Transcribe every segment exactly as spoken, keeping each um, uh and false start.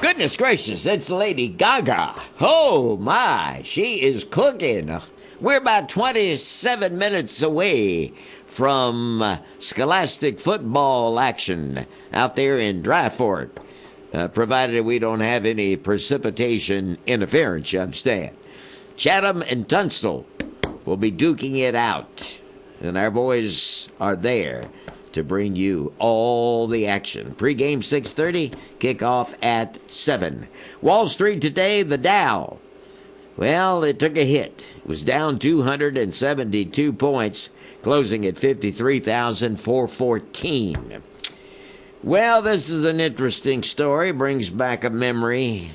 Goodness gracious, it's Lady Gaga. Oh my, she is cooking. We're about twenty-seven minutes away from uh, scholastic football action out there in Dryford, uh, provided we don't have any precipitation interference, you understand. Chatham and Tunstall will be duking it out, and our boys are there to bring you all the action. Pre-game six thirty, kickoff at seven. Wall Street today, the Dow. Well, it took a hit. It was down two hundred seventy-two points, closing at fifty-three thousand four hundred fourteen. Well, this is an interesting story. Brings back a memory.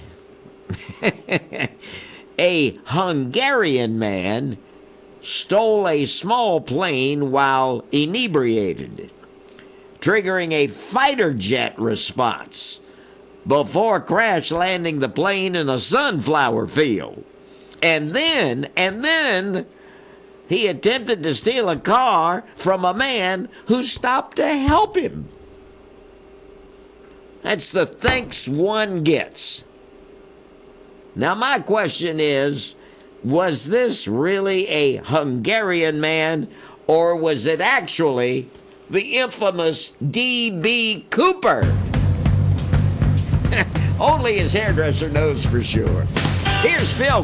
A Hungarian man stole a small plane while inebriated, triggering a fighter jet response before crash landing the plane in a sunflower field. And then, and then, he attempted to steal a car from a man who stopped to help him. That's the thanks one gets. Now, my question is, was this really a Hungarian man, or was it actually the infamous D B Cooper? Only his hairdresser knows for sure. Here's Phil